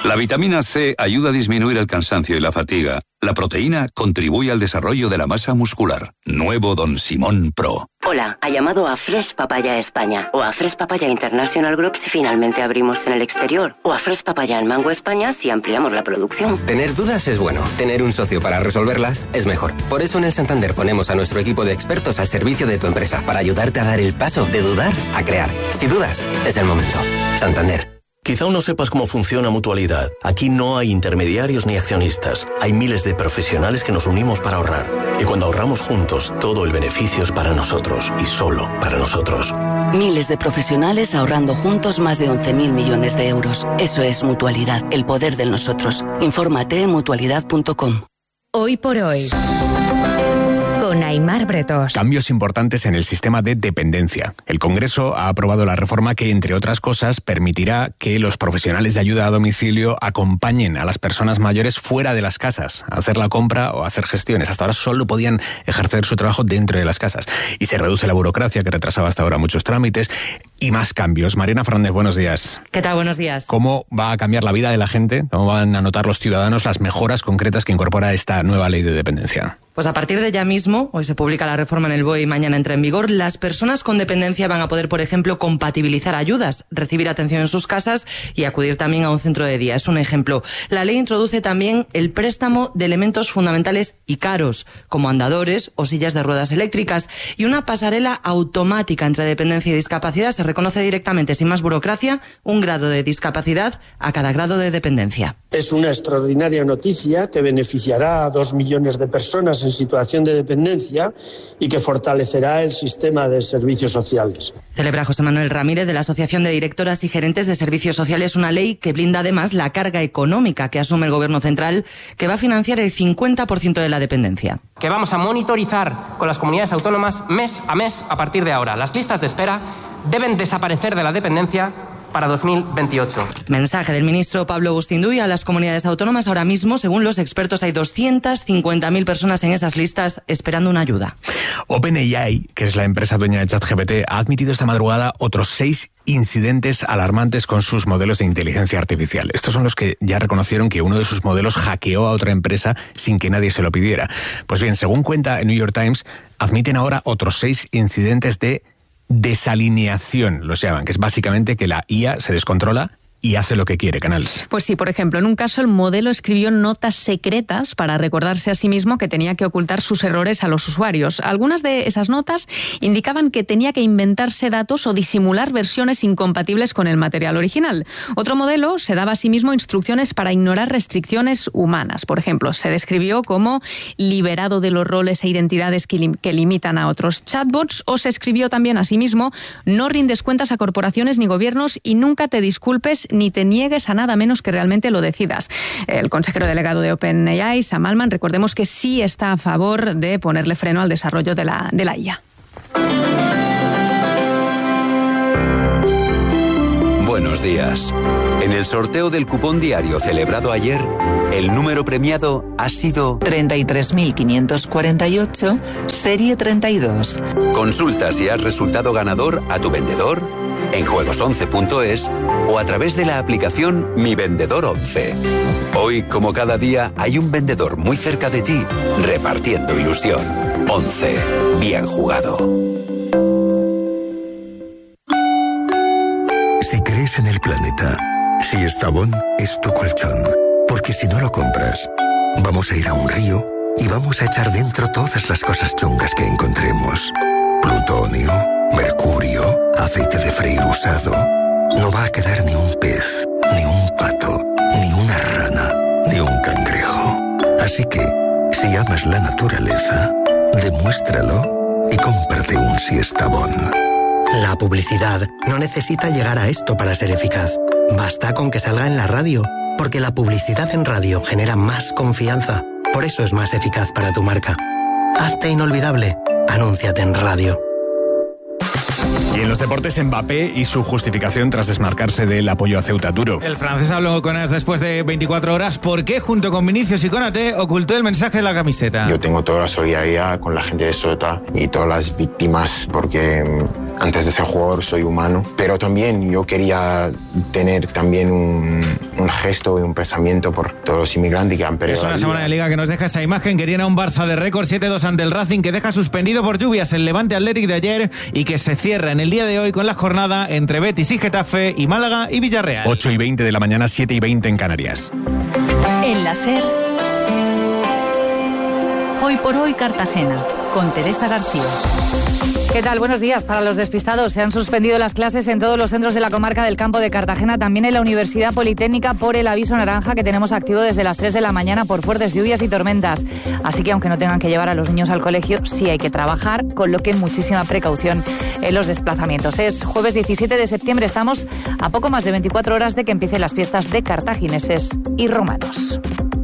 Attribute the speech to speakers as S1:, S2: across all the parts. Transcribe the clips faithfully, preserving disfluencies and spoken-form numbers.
S1: La vitamina C ayuda a disminuir el cansancio y la fatiga. La proteína contribuye al desarrollo de la masa muscular. Nuevo Don Simón Pro.
S2: Hola, ha llamado a Fresh Papaya España o a Fresh Papaya International Group si finalmente abrimos en el exterior o a Fresh Papaya en Mango España si ampliamos la producción.
S3: Tener dudas es bueno, tener un socio para resolverlas es mejor. Por eso en el Santander ponemos a nuestro equipo de expertos al servicio de tu empresa para ayudarte a dar el paso de dudar a crear. Si dudas, es el momento. Santander.
S4: Quizá aún no sepas cómo funciona Mutualidad. Aquí no hay intermediarios ni accionistas. Hay miles de profesionales que nos unimos para ahorrar. Y cuando ahorramos juntos, todo el beneficio es para nosotros y solo para nosotros.
S5: Miles de profesionales ahorrando juntos más de once mil millones de euros. Eso es Mutualidad, el poder del nosotros. Infórmate en mutualidad punto com.
S6: Hoy por hoy, con Aimar Bretos.
S7: Cambios importantes en el sistema de dependencia. El Congreso ha aprobado la reforma que, entre otras cosas, permitirá que los profesionales de ayuda a domicilio acompañen a las personas mayores fuera de las casas, a hacer la compra o a hacer gestiones. Hasta ahora solo podían ejercer su trabajo dentro de las casas. Y se reduce la burocracia que retrasaba hasta ahora muchos trámites y más cambios. Mariana Fernández, buenos días.
S8: ¿Qué tal? Buenos días.
S7: ¿Cómo va a cambiar la vida de la gente? ¿Cómo van a notar los ciudadanos las mejoras concretas que incorpora esta nueva ley de dependencia?
S8: Pues a partir de ya mismo, hoy se publica la reforma en el B O E y mañana entra en vigor, las personas con dependencia van a poder, por ejemplo, compatibilizar ayudas, recibir atención en sus casas y acudir también a un centro de día. Es un ejemplo. La ley introduce también el préstamo de elementos fundamentales y caros, como andadores o sillas de ruedas eléctricas, y una pasarela automática entre dependencia y discapacidad. Se reconoce directamente, sin más burocracia, un grado de discapacidad a cada grado de dependencia.
S9: Es una extraordinaria noticia que beneficiará a dos millones de personas en situación de dependencia y que fortalecerá el sistema de servicios sociales.
S8: Celebra José Manuel Ramírez de la Asociación de Directoras y Gerentes de Servicios Sociales una ley que blinda además la carga económica que asume el Gobierno central, que va a financiar el cincuenta por ciento de la dependencia.
S10: Que vamos a monitorizar con las comunidades autónomas mes a mes a partir de ahora. Las listas de espera deben desaparecer de la dependencia para dos mil veintiocho.
S8: Mensaje del ministro Pablo Bustinduy a las comunidades autónomas. Ahora mismo, según los expertos, hay doscientas cincuenta mil personas en esas listas esperando una ayuda.
S7: OpenAI, que es la empresa dueña de ChatGPT, ha admitido esta madrugada otros seis incidentes alarmantes con sus modelos de inteligencia artificial. Estos son los que ya reconocieron que uno de sus modelos hackeó a otra empresa sin que nadie se lo pidiera. Pues bien, según cuenta el New York Times, admiten ahora otros seis incidentes de desalineación, lo llaman, que es básicamente que la I A se descontrola y hace lo que quiere, Canals.
S11: Pues sí, por ejemplo, en un caso el modelo escribió notas secretas para recordarse a sí mismo que tenía que ocultar sus errores a los usuarios. Algunas de esas notas indicaban que tenía que inventarse datos o disimular versiones incompatibles con el material original. Otro modelo se daba a sí mismo instrucciones para ignorar restricciones humanas. Por ejemplo, se describió como liberado de los roles e identidades que, lim- que limitan a otros chatbots, o se escribió también a sí mismo: no rindes cuentas a corporaciones ni gobiernos y nunca te disculpes ni te niegues a nada menos que realmente lo decidas. El consejero delegado de OpenAI, Sam Altman, recordemos que sí está a favor de ponerle freno al desarrollo de la, de la I A.
S12: Buenos días. En el sorteo del cupón diario celebrado ayer, el número premiado ha sido
S13: treinta y tres mil quinientos cuarenta y ocho, serie treinta y dos.
S12: Consulta si has resultado ganador a tu vendedor, en juegos once punto es o a través de la aplicación Mi Vendedor once. Hoy, como cada día, hay un vendedor muy cerca de ti, repartiendo ilusión. once. Bien jugado.
S14: Si crees en el planeta, si Estavón es tu colchón, porque si no lo compras, vamos a ir a un río y vamos a echar dentro todas las cosas chungas que encontremos. Plutonio, mercurio, aceite de freír usado. No va a quedar ni un pez, ni un pato, ni una rana, ni un cangrejo. Así que, si amas la naturaleza, demuéstralo y cómprate un Siestabón.
S15: La publicidad no necesita llegar a esto para ser eficaz. Basta con que salga en la radio, porque la publicidad en radio genera más confianza. Por eso es más eficaz para tu marca. Hazte inolvidable. Anúnciate en radio.
S7: Y en los deportes, Mbappé y su justificación tras desmarcarse del apoyo a Ceuta Duro.
S16: El francés habló con As después de veinticuatro horas. ¿Por qué, junto con Vinicius y Konaté, ocultó el mensaje de la camiseta?
S17: Yo tengo toda la solidaridad con la gente de Ceuta y todas las víctimas, porque antes de ser jugador soy humano, pero también yo quería tener también un, un gesto y un pensamiento por todos los inmigrantes que han perdido
S16: Es una
S17: la vida.
S16: semana de Liga que nos deja esa imagen. Querían a un Barça de récord siete dos ante el Racing, que deja suspendido por lluvias el Levante Athletic de ayer y que se cierra en el día de hoy con la jornada entre Betis y Getafe y Málaga y Villarreal.
S7: ocho y veinte de la mañana, siete y veinte en Canarias.
S18: En la SER, Hoy por Hoy Cartagena, con Teresa García.
S19: ¿Qué tal? Buenos días. Para los despistados, se han suspendido las clases en todos los centros de la comarca del Campo de Cartagena, también en la Universidad Politécnica, por el aviso naranja que tenemos activo desde las tres de la mañana por fuertes lluvias y tormentas. Así que aunque no tengan que llevar a los niños al colegio, sí hay que trabajar, con lo que muchísima precaución en los desplazamientos. Es jueves diecisiete de septiembre, estamos a poco más de veinticuatro horas de que empiecen las fiestas de cartagineses y romanos.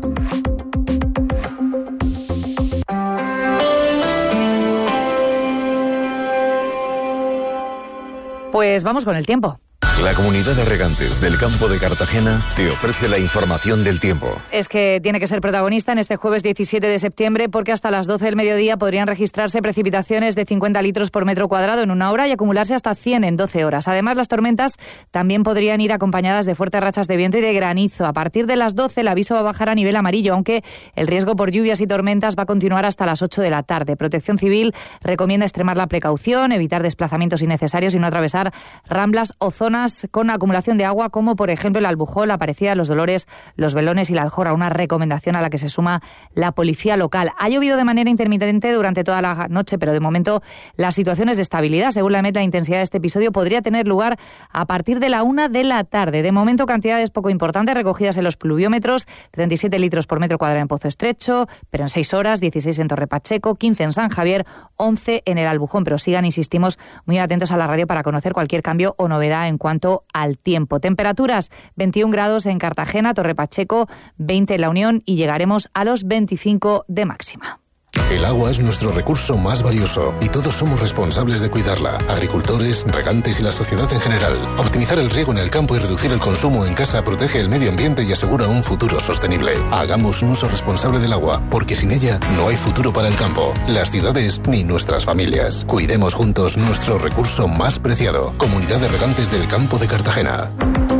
S19: Pues vamos con el tiempo.
S20: La Comunidad de Regantes del Campo de Cartagena te ofrece la información del tiempo.
S19: Es que tiene que ser protagonista en este jueves diecisiete de septiembre, porque hasta las doce del mediodía podrían registrarse precipitaciones de cincuenta litros por metro cuadrado en una hora y acumularse hasta cien en doce horas. Además, las tormentas también podrían ir acompañadas de fuertes rachas de viento y de granizo. A partir de las doce el aviso va a bajar a nivel amarillo, aunque el riesgo por lluvias y tormentas va a continuar hasta las ocho de la tarde. Protección Civil recomienda extremar la precaución, evitar desplazamientos innecesarios y no atravesar ramblas o zonas con acumulación de agua, como por ejemplo el Albujol, la Aparecida, Los Dolores, Los Belones y la Aljorra, una recomendación a la que se suma la policía local. Ha llovido de manera intermitente durante toda la noche, pero de momento la situación es de estabilidad. Según la Met, la intensidad de este episodio podría tener lugar a partir de la una de la tarde. De momento, cantidades poco importantes recogidas en los pluviómetros: treinta y siete litros por metro cuadrado en Pozo Estrecho, pero en seis horas, dieciséis en Torre Pacheco, quince en San Javier, once en el Albujón. Pero sigan, insistimos, muy atentos a la radio para conocer cualquier cambio o novedad en cuanto al tiempo. Temperaturas: veintiún grados en Cartagena, Torre Pacheco, veinte en La Unión y llegaremos a los veinticinco de máxima.
S20: El agua es nuestro recurso más valioso y todos somos responsables de cuidarla. Agricultores, regantes y la sociedad en general. Optimizar el riego en el campo y reducir el consumo en casa protege el medio ambiente y asegura un futuro sostenible. Hagamos un uso responsable del agua, porque sin ella no hay futuro para el campo, las ciudades ni nuestras familias. Cuidemos juntos nuestro recurso más preciado. Comunidad de Regantes del Campo de Cartagena.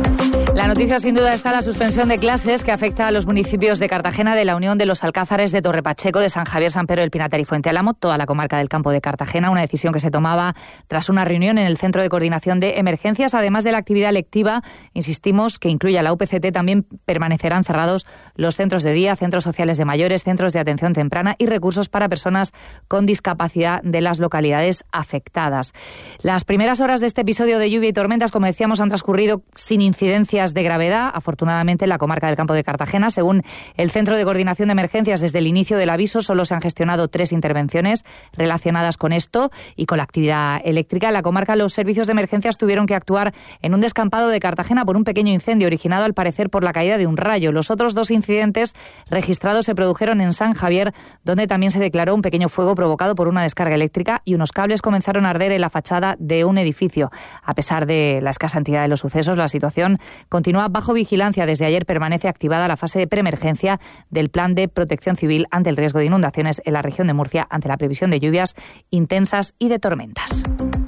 S19: La noticia sin duda está la suspensión de clases que afecta a los municipios de Cartagena, de La Unión, de Los Alcázares, de Torre Pacheco, de San Javier, San Pedro del Pinatar y Fuente Álamo, toda la comarca del Campo de Cartagena. Una decisión que se tomaba tras una reunión en el Centro de Coordinación de Emergencias. Además de la actividad lectiva, insistimos, que incluye a la U P C T, también permanecerán cerrados los centros de día, centros sociales de mayores, centros de atención temprana y recursos para personas con discapacidad de las localidades afectadas. Las primeras horas de este episodio de lluvia y tormentas, como decíamos, han transcurrido sin incidencias de gravedad, afortunadamente, en la comarca del Campo de Cartagena. Según el Centro de Coordinación de Emergencias, desde el inicio del aviso solo se han gestionado tres intervenciones relacionadas con esto y con la actividad eléctrica. En la comarca, los servicios de emergencias tuvieron que actuar en un descampado de Cartagena por un pequeño incendio originado, al parecer, por la caída de un rayo. Los otros dos incidentes registrados se produjeron en San Javier, donde también se declaró un pequeño fuego provocado por una descarga eléctrica y unos cables comenzaron a arder en la fachada de un edificio. A pesar de la escasa entidad de los sucesos, la situación continúa bajo vigilancia. Desde ayer permanece activada la fase de preemergencia del Plan de Protección Civil ante el riesgo de inundaciones en la región de Murcia, ante la previsión de lluvias intensas y de tormentas.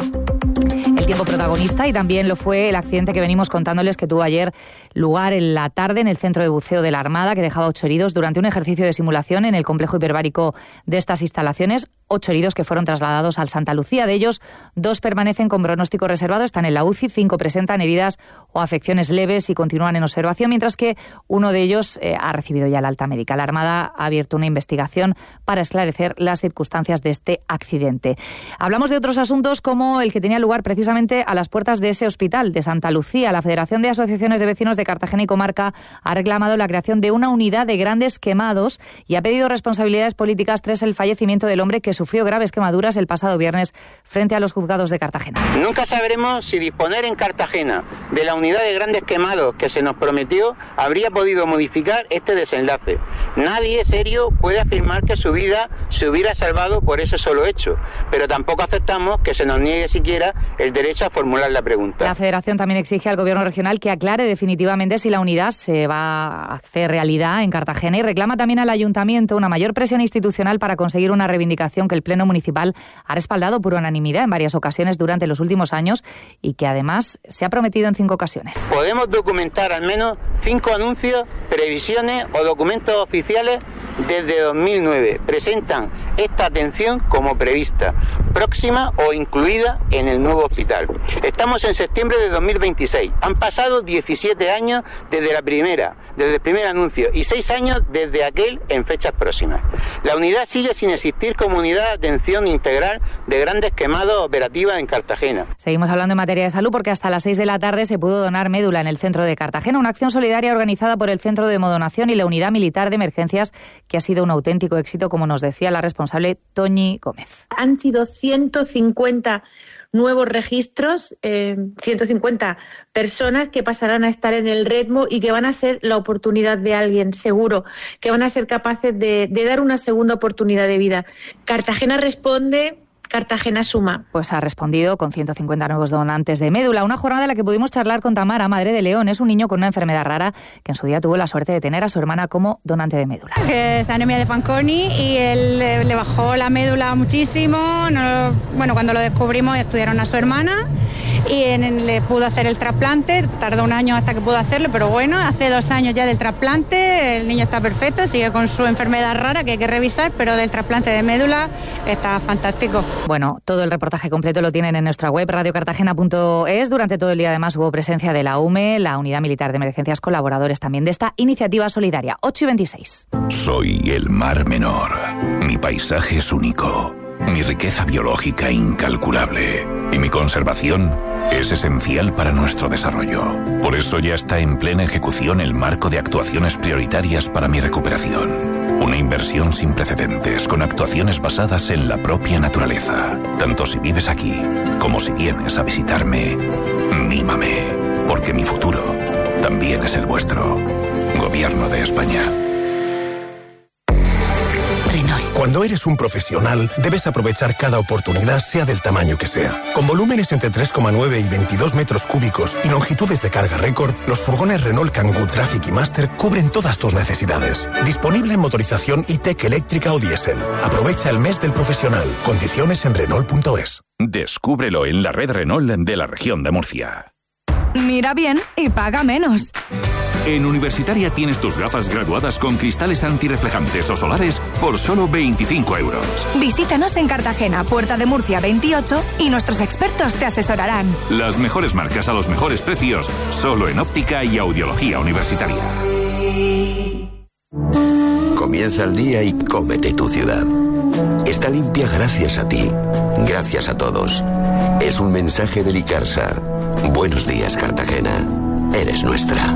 S19: El tiempo protagonista, y también lo fue el accidente que venimos contándoles, que tuvo ayer lugar en la tarde en el centro de buceo de la Armada, que dejaba ocho heridos durante un ejercicio de simulación en el complejo hiperbárico de estas instalaciones. Ocho heridos que fueron trasladados al Santa Lucía. De ellos, dos permanecen con pronóstico reservado, están en la U C I, cinco presentan heridas o afecciones leves y continúan en observación, mientras que uno de ellos eh, ha recibido ya la alta médica. La Armada ha abierto una investigación para esclarecer las circunstancias de este accidente. Hablamos de otros asuntos, como el que tenía lugar precisamente a las puertas de ese hospital de Santa Lucía. La Federación de Asociaciones de Vecinos de Cartagena y Comarca ha reclamado la creación de una unidad de grandes quemados y ha pedido responsabilidades políticas tras el fallecimiento del hombre que sufrió graves quemaduras el pasado viernes frente a los juzgados de Cartagena.
S21: Nunca sabremos si disponer en Cartagena de la unidad de grandes quemados que se nos prometió habría podido modificar este desenlace. Nadie serio puede afirmar que su vida se hubiera salvado por ese solo hecho, pero tampoco aceptamos que se nos niegue siquiera el derecho a formular la pregunta.
S19: La Federación también exige al Gobierno regional que aclare definitivamente si la unidad se va a hacer realidad en Cartagena y reclama también al Ayuntamiento una mayor presión institucional para conseguir una reivindicación que el Pleno Municipal ha respaldado por unanimidad en varias ocasiones durante los últimos años y que además se ha prometido en cinco ocasiones.
S21: Podemos documentar al menos cinco anuncios, previsiones o documentos oficiales desde dos mil nueve. Presentan esta atención como prevista, próxima o incluida en el nuevo hospital. Estamos en septiembre de dos mil veintiséis. Han pasado diecisiete años desde la primera, desde el primer anuncio y seis años desde aquel en fechas próximas. La unidad sigue sin existir como unidad de atención integral de grandes quemados operativa en Cartagena.
S19: Seguimos hablando en materia de salud porque hasta las seis de la tarde se pudo donar médula en el centro de Cartagena, una acción solidaria organizada por el Centro de Hemodonación y la Unidad Militar de Emergencias que ha sido un auténtico éxito, como nos decía la responsable Toñi Gómez.
S22: Han sido ciento cincuenta nuevos registros, eh, ciento cincuenta personas que pasarán a estar en el Redmo y que van a ser la oportunidad de alguien seguro, que van a ser capaces de, de dar una segunda oportunidad de vida. Cartagena responde... Cartagena suma.
S19: Pues ha respondido con ciento cincuenta nuevos donantes de médula. Una jornada en la que pudimos charlar con Tamara, madre de León. Es un niño con una enfermedad rara que en su día tuvo la suerte de tener a su hermana como donante de médula.
S23: Es anemia de Fanconi y él le, le bajó la médula muchísimo. No, bueno, cuando lo descubrimos estudiaron a su hermana y en, le pudo hacer el trasplante. Tardó un año hasta que pudo hacerlo, pero bueno, hace dos años ya del trasplante. El niño está perfecto, sigue con su enfermedad rara que hay que revisar, pero del trasplante de médula está fantástico.
S19: Bueno, todo el reportaje completo lo tienen en nuestra web radio cartagena punto es. Durante todo el día además hubo presencia de la U M E, la Unidad Militar de Emergencias, colaboradores también de esta iniciativa solidaria. ocho y veintiséis.
S1: Soy el Mar Menor. Mi paisaje es único. Mi riqueza biológica incalculable. Y mi conservación es esencial para nuestro desarrollo. Por eso ya está en plena ejecución el marco de actuaciones prioritarias para mi recuperación. Una inversión sin precedentes, con actuaciones basadas en la propia naturaleza. Tanto si vives aquí, como si vienes a visitarme, mímame, porque mi futuro también es el vuestro. Gobierno de España.
S24: Cuando eres un profesional, debes aprovechar cada oportunidad, sea del tamaño que sea. Con volúmenes entre tres coma nueve y veintidós metros cúbicos y longitudes de carga récord, los furgones Renault Kangoo Traffic y Master cubren todas tus necesidades. Disponible en motorización e-tech eléctrica o diésel. Aprovecha el mes del profesional. Condiciones en Renault punto es.
S1: Descúbrelo en la red Renault de la región de Murcia.
S25: Mira bien y paga menos.
S1: En Universitaria tienes tus gafas graduadas con cristales antirreflejantes o solares por solo veinticinco euros.
S25: Visítanos en Cartagena, Puerta de Murcia veintiocho y nuestros expertos te asesorarán.
S1: Las mejores marcas a los mejores precios, solo en óptica y audiología universitaria.
S26: Comienza el día y cómete tu ciudad. Está limpia gracias a ti, gracias a todos. Es un mensaje de Licarsa. Buenos días, Cartagena. Eres nuestra.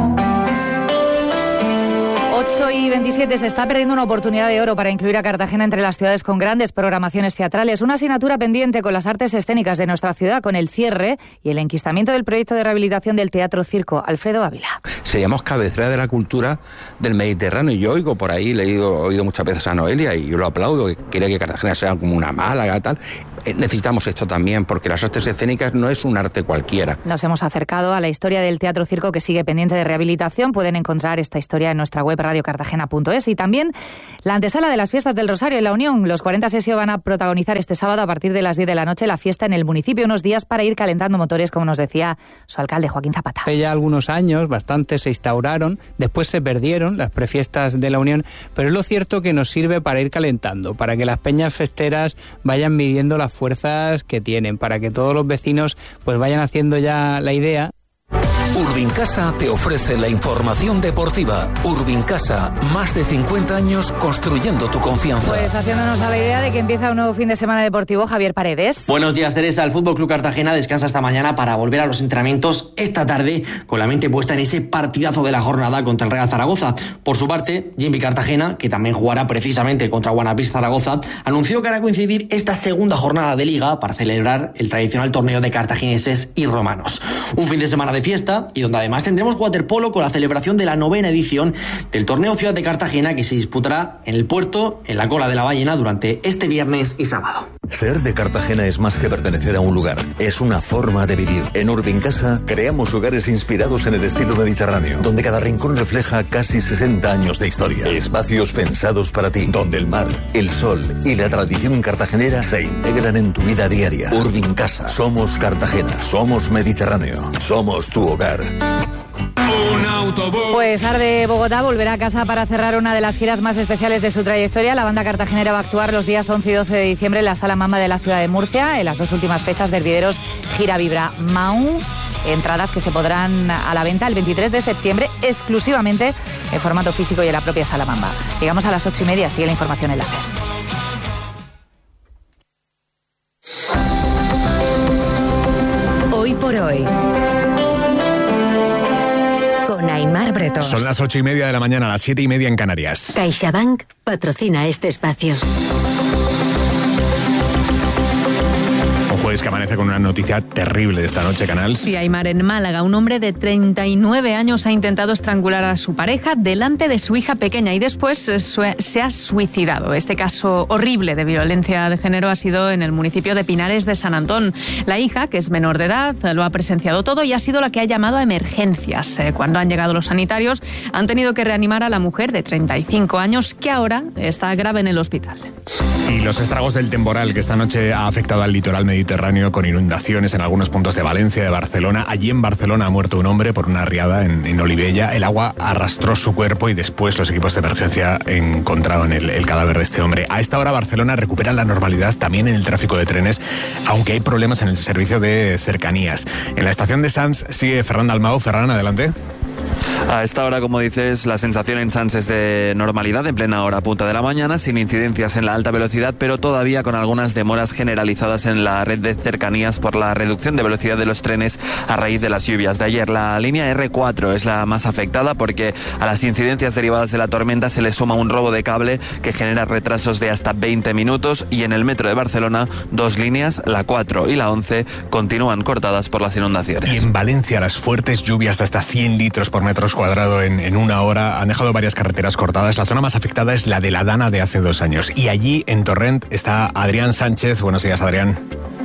S19: ocho y veintisiete. Se está perdiendo una oportunidad de oro para incluir a Cartagena entre las ciudades con grandes programaciones teatrales. Una asignatura pendiente con las artes escénicas de nuestra ciudad, con el cierre y el enquistamiento del proyecto de rehabilitación del Teatro Circo. Alfredo Ávila.
S27: Seríamos cabecera de la cultura del Mediterráneo. Y yo oigo por ahí, le he oído muchas veces a Noelia y yo lo aplaudo, que quiere que Cartagena sea como una Málaga, tal. Necesitamos esto también, porque las artes escénicas no es un arte cualquiera.
S19: Nos hemos acercado a la historia del Teatro Circo, que sigue pendiente de rehabilitación. Pueden encontrar esta historia en nuestra web radio cartagena punto es. Y también la antesala de las fiestas del Rosario en La Unión. Los cuarenta Sesio van a protagonizar este sábado a partir de las diez de la noche la fiesta en el municipio, unos días para ir calentando motores, como nos decía su alcalde Joaquín Zapata.
S28: Hace ya algunos años, bastantes se instauraron, después se perdieron las prefiestas de La Unión, pero es lo cierto que nos sirve para ir calentando, para que las peñas festeras vayan midiendo las fuerzas que tienen, para que todos los vecinos pues vayan haciendo ya la idea.
S2: Urbincasa te ofrece la información deportiva. Urbincasa, más de cincuenta años construyendo tu confianza.
S19: Pues haciéndonos a la idea de que empieza un nuevo fin de semana deportivo, Javier Paredes.
S3: Buenos días, Teresa. El Fútbol Club Cartagena descansa esta mañana para volver a los entrenamientos esta tarde con la mente puesta en ese partidazo de la jornada contra el Real Zaragoza. Por su parte, Jimmy Cartagena, que también jugará precisamente contra Guanapis Zaragoza, anunció que hará coincidir esta segunda jornada de Liga para celebrar el tradicional torneo de cartagineses y romanos. Un fin de semana de fiesta y donde además tendremos waterpolo con la celebración de la novena edición del torneo Ciudad de Cartagena, que se disputará en el puerto, en la Cola de la Ballena, durante este viernes y sábado.
S4: Ser de Cartagena es más que pertenecer a un lugar, es una forma de vivir. En Urbincasa creamos hogares inspirados en el estilo mediterráneo, donde cada rincón refleja casi sesenta años de historia. Espacios pensados para ti, donde el mar, el sol y la tradición cartagenera se integran en tu vida diaria. Urbincasa, somos Cartagena, somos Mediterráneo, somos tu hogar.
S19: Un autobús. Pues Arde Bogotá volverá a casa para cerrar una de las giras más especiales de su trayectoria. La banda cartagenera va a actuar los días once y doce de diciembre en la Sala Mamba de la ciudad de Murcia, en las dos últimas fechas de Hervideros Gira Vibra Maú. Entradas que se podrán a la venta el veintitrés de septiembre exclusivamente en formato físico y en la propia Sala Mamba. Llegamos a las ocho y media, sigue la información en la SER.
S5: Hoy por hoy. Con Aimar Bretón.
S7: Son las ocho y media de la mañana, las siete y media en Canarias.
S5: CaixaBank patrocina este espacio.
S7: Jueves que amanece con una noticia terrible de esta noche, Canals.
S11: Sí, Aimar, en Málaga, un hombre de treinta y nueve años ha intentado estrangular a su pareja delante de su hija pequeña y después se ha suicidado. Este caso horrible de violencia de género ha sido en el municipio de Pinares de San Antón. La hija, que es menor de edad, lo ha presenciado todo y ha sido la que ha llamado a emergencias. Cuando han llegado los sanitarios, han tenido que reanimar a la mujer de treinta y cinco años, que ahora está grave en el hospital.
S7: Y los estragos del temporal que esta noche ha afectado al litoral mediterráneo con inundaciones en algunos puntos de Valencia, de Barcelona. Allí en Barcelona ha muerto un hombre por una riada en, en Olivella. El agua arrastró su cuerpo y después los equipos de emergencia encontraron el, el cadáver de este hombre. A esta hora Barcelona recupera la normalidad también en el tráfico de trenes, aunque hay problemas en el servicio de cercanías. En la estación de Sants sigue Ferran Dalmau. Ferran, adelante.
S6: A esta hora, como dices, la sensación en Sants es de normalidad en plena hora punta de la mañana, sin incidencias en la alta velocidad, pero todavía con algunas demoras generalizadas en la red de cercanías por la reducción de velocidad de los trenes a raíz de las lluvias de ayer. La línea erre cuatro es la más afectada porque a las incidencias derivadas de la tormenta se le suma un robo de cable que genera retrasos de hasta veinte minutos, y en el metro de Barcelona dos líneas, la cuatro y la once, continúan cortadas por las inundaciones.
S7: Y en Valencia las fuertes lluvias de hasta cien litros por metros cuadrado en, en una hora han dejado varias carreteras cortadas. La zona más afectada es la de la Dana de hace dos años. Y allí, en Torrent, está Adrián Sánchez. Buenos días, Adrián.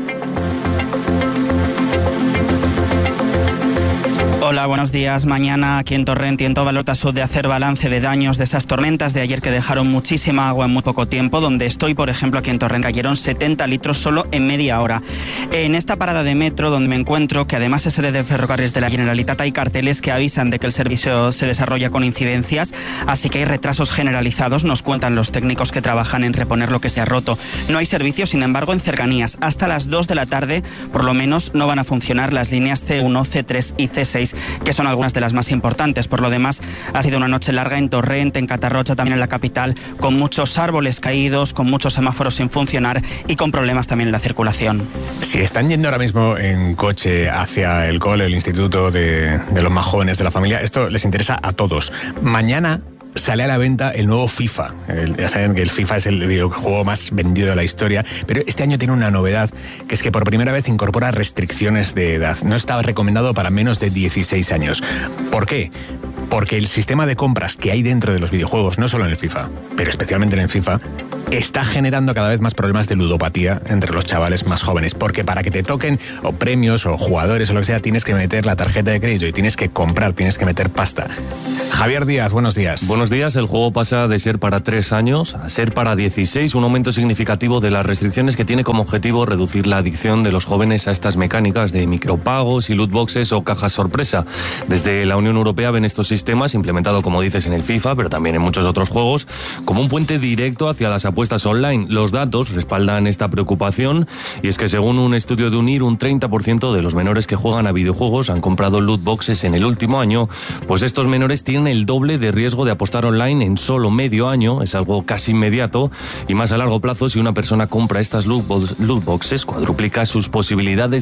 S8: Hola, buenos días. Mañana aquí en Torrent y en toda Lota Sud de hacer balance de daños de esas tormentas de ayer que dejaron muchísima agua en muy poco tiempo. Donde estoy, por ejemplo, aquí en Torrent, cayeron setenta litros solo en media hora. En esta parada de metro donde me encuentro, que además es sede de Ferrocarriles de la Generalitat, hay carteles que avisan de que el servicio se desarrolla con incidencias, así que hay retrasos generalizados, nos cuentan los técnicos que trabajan en reponer lo que se ha roto. No hay servicio, sin embargo, en cercanías. Hasta las dos de la tarde, por lo menos, no van a funcionar las líneas ce uno, ce tres y ce seis, que son algunas de las más importantes. Por lo demás, ha sido una noche larga en Torrent, en Catarrocha, también en la capital, con muchos árboles caídos, con muchos semáforos sin funcionar y con problemas también en la circulación.
S7: Si están yendo ahora mismo en coche hacia el cole, el instituto de, de los más jóvenes de la familia, esto les interesa a todos. Mañana sale a la venta el nuevo FIFA. El, ya saben que el FIFA es el videojuego más vendido de la historia, pero este año tiene una novedad, que es que por primera vez incorpora restricciones de edad. No estaba recomendado para menos de dieciséis años. ¿Por qué? Porque el sistema de compras que hay dentro de los videojuegos, no solo en el FIFA, pero especialmente en el FIFA, está generando cada vez más problemas de ludopatía entre los chavales más jóvenes. Porque para que te toquen o premios o jugadores o lo que sea, tienes que meter la tarjeta de crédito y tienes que comprar, tienes que meter pasta. Javier Díaz, buenos días.
S9: Buenos días. El juego pasa de ser para tres años a ser para dieciséis, un aumento significativo de las restricciones que tiene como objetivo reducir la adicción de los jóvenes a estas mecánicas de micropagos y lootboxes o cajas sorpresa. Desde la Unión Europea ven estos sistemas, implementados como dices en el FIFA, pero también en muchos otros juegos, como un puente directo hacia las apuestas apuestas online. Los datos respaldan esta preocupación y es que según un estudio de UNIR, un treinta por ciento de los menores que juegan a videojuegos han comprado loot boxes en el último año. Pues estos menores tienen el doble de riesgo de apostar online en solo medio año. Es algo casi inmediato y más a largo plazo. Si una persona compra estas loot boxes, cuadruplica sus posibilidades